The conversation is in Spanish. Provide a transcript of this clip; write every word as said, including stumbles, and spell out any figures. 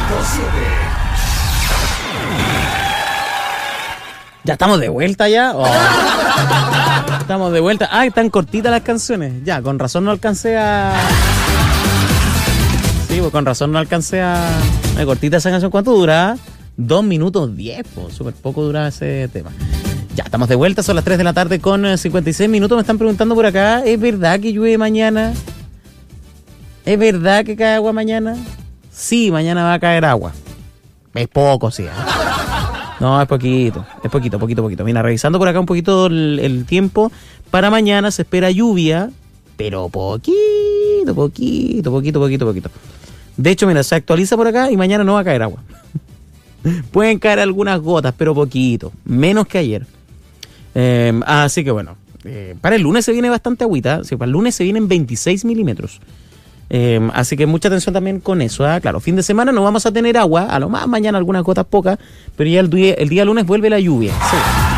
punto siete. ¿Ya estamos de vuelta ya? Oh. Estamos de vuelta. Ah, están cortitas las canciones. Ya, con razón no alcancé a... Sí, pues con razón no alcancé a... Me cortita esa canción. ¿Cuánto dura? Dos minutos diez, pues. Súper poco dura ese tema. Ya, estamos de vuelta. Son las tres de la tarde con cincuenta y seis minutos. Me están preguntando por acá. ¿Es verdad que llueve mañana? ¿Es verdad que cae agua mañana? Sí, mañana va a caer agua. Es poco, sí, ¿eh? No, es poquito, es poquito, poquito, poquito. Mira, revisando por acá un poquito el, el tiempo, para mañana se espera lluvia, pero poquito, poquito, poquito, poquito, poquito. De hecho, mira, se actualiza por acá y mañana no va a caer agua. Pueden caer algunas gotas, pero poquito, menos que ayer. Eh, así que bueno, eh, para el lunes se viene bastante agüita, sí, para el lunes se vienen veintiséis milímetros. Eh, así que mucha atención también con eso, ¿eh? Claro, fin de semana no vamos a tener agua, a lo más mañana algunas gotas pocas, pero ya el día, el día lunes vuelve la lluvia. Sí.